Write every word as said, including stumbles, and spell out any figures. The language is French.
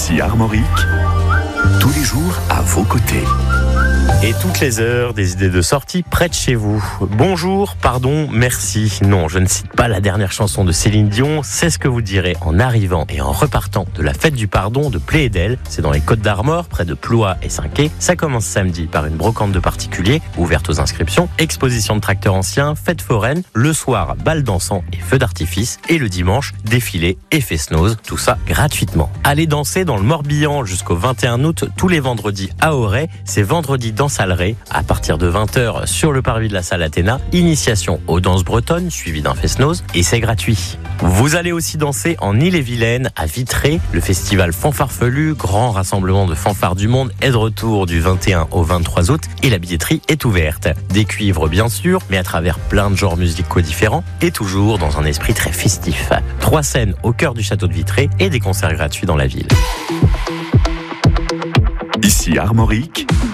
Ici Armorique, tous les jours à vos côtés. Et toutes les heures, des idées de sortie près de chez vous. Bonjour, pardon, merci. Non, je ne cite pas la dernière chanson de Céline Dion. C'est ce que vous direz en arrivant et en repartant de la fête du pardon de Pléédel. C'est dans les Côtes d'Armor, près de Ploie et Saint-Quay. Ça commence samedi par une brocante de particuliers, ouverte aux inscriptions, exposition de tracteurs anciens, fête foraine, le soir, bal dansant et feux d'artifice, et le dimanche, défilé et fest-noz. Tout ça gratuitement. Allez danser dans le Morbihan jusqu'au vingt et un août, tous les vendredis à Auray. C'est vendredi dans Saleret, à partir de vingt heures sur le parvis de la salle Athéna. Initiation aux danses bretonnes, suivie d'un fest-noz, et c'est gratuit. Vous allez aussi danser en Ille-et-Vilaine, à Vitré. Le festival Fanfarfelu, grand rassemblement de fanfares du monde, est de retour du vingt et un au vingt-trois août, et la billetterie est ouverte. Des cuivres bien sûr, mais à travers plein de genres musicaux différents, et toujours dans un esprit très festif. Trois scènes au cœur du château de Vitré, et des concerts gratuits dans la ville. Ici Armorique,